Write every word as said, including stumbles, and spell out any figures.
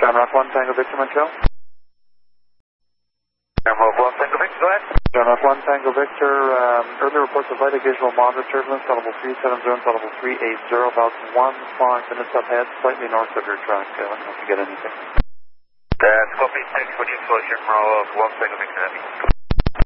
John Rock one, Tango Victor, Montreal. John Rock one, Tango Victor, go ahead. John Rock one, Tango Victor, um, early reports of light visual monitor turbulence, level three seven zero, level three eight zero, about one five minutes ahead, slightly north of your track. Uh, let me know if you get anything. That's copy, thanks for the exposure, Romeo one, Tango Victor.